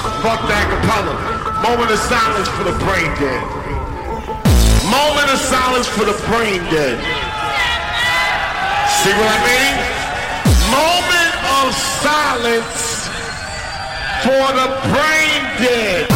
Fuck the acapella. Moment of silence for the brain dead. Moment of silence for the brain dead. See what I mean? Moment of silence for the brain dead.